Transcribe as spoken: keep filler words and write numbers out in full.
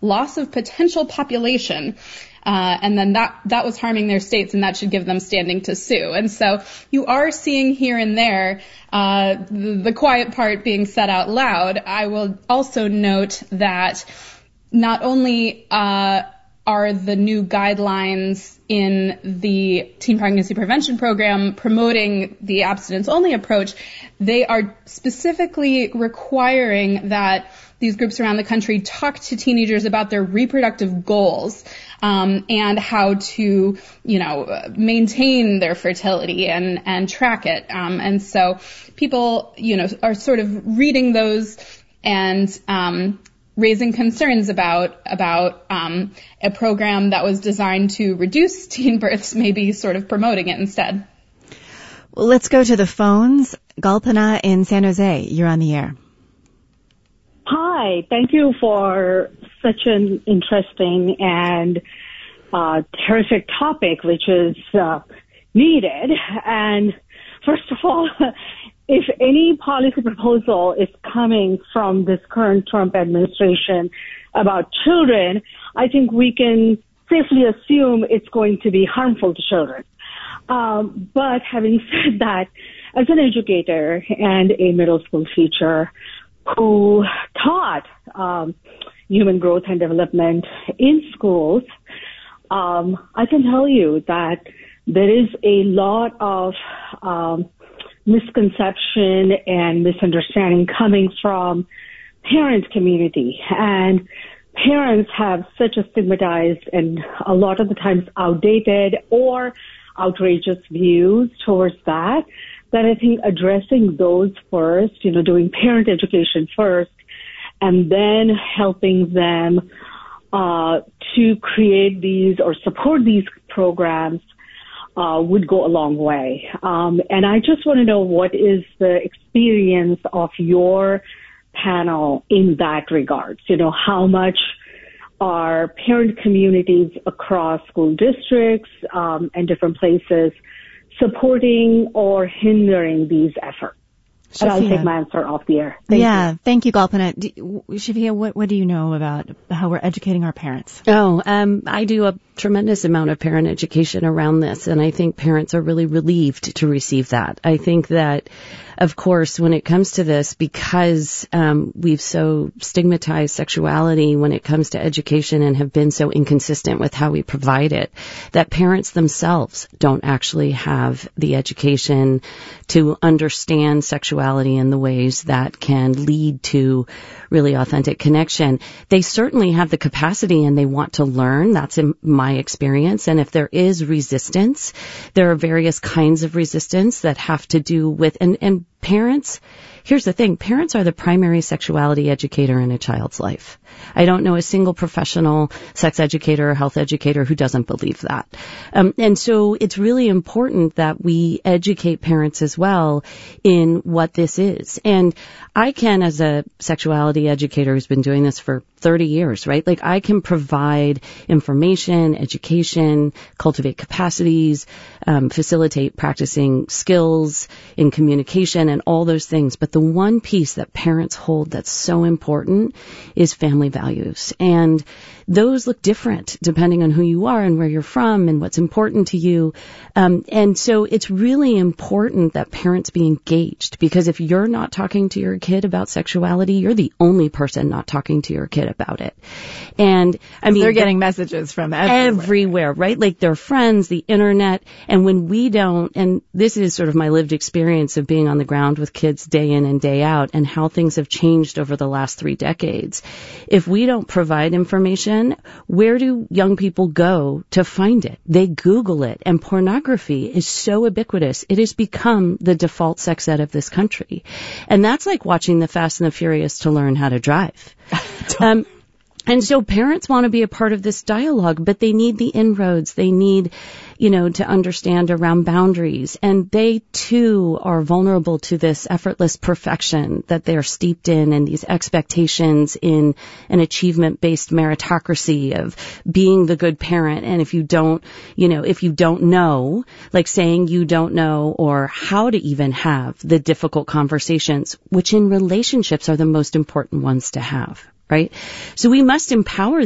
loss of potential population. Uh, and then that, that was harming their states, and that should give them standing to sue. And so you are seeing here and there, uh, the, the quiet part being said out loud. I will also note that not only, uh, are the new guidelines in the teen pregnancy prevention program promoting the abstinence-only approach, they are specifically requiring that these groups around the country talk to teenagers about their reproductive goals, um, and how to, you know, maintain their fertility and, and track it. Um, and so people, you know, are sort of reading those and, um, raising concerns about, about, um, a program that was designed to reduce teen births, maybe sort of promoting it instead. Well, let's go to the phones. Kalpana in San Jose, you're on the air. Hi, thank you for such an interesting and uh, terrific topic, which is uh, needed. And first of all, if any policy proposal is coming from this current Trump administration about children, I think we can safely assume it's going to be harmful to children. Um, but having said that, as an educator and a middle school teacher who taught um, human growth and development in schools, um, I can tell you that there is a lot of um, misconception and misunderstanding coming from parent community. And parents have such a stigmatized and a lot of the times outdated or outrageous views towards that, that I think addressing those first, you know, doing parent education first, and then helping them uh, to create these or support these programs uh, would go a long way. Um, and I just want to know, what is the experience of your panel in that regard? You know, how much are parent communities across school districts um, and different places supporting or hindering these efforts? Shafia. And I'll take my answer off the air. Thank yeah, you. Thank you, Kalpana. Do, Shafia, what, what do you know about how we're educating our parents? Oh, um, I do a tremendous amount of parent education around this, and I think parents are really relieved to receive that. I think that, of course, when it comes to this, because um, we've so stigmatized sexuality when it comes to education and have been so inconsistent with how we provide it, that parents themselves don't actually have the education to understand sexuality in the ways that can lead to really authentic connection. They certainly have the capacity and they want to learn. That's in my experience. And if there is resistance, there are various kinds of resistance that have to do with, and, and parents, here's the thing, parents are the primary sexuality educator in a child's life. I don't know a single professional sex educator or health educator who doesn't believe that. Um, and so it's really important that we educate parents as well in what this is. And I can, as a sexuality educator who's been doing this for thirty years, right? Like, I can provide information, education, cultivate capacities, um, facilitate practicing skills in communication and all those things. But the one piece that parents hold that's so important is family values. And those look different depending on who you are and where you're from and what's important to you. Um, and so it's really important that parents be engaged, because if you're not talking to your kid about sexuality, you're the only person not talking to your kid about it. And I mean, they're getting messages from everywhere. everywhere, right? Like their friends, the internet. And when we don't, and this is sort of my lived experience of being on the ground with kids day in and day out and how things have changed over the last three decades. If we don't provide information, where do young people go to find it? They Google it, and pornography is so ubiquitous. It has become the default sex ed of this country. And that's like watching the Fast and the Furious to learn how to drive. um, And so parents want to be a part of this dialogue, but they need the inroads. They need, you know, to understand around boundaries. And they, too, are vulnerable to this effortless perfection that they're steeped in, and these expectations in an achievement-based meritocracy of being the good parent. And if you don't, you know, if you don't know, like saying you don't know or how to even have the difficult conversations, which in relationships are the most important ones to have. Right? So we must empower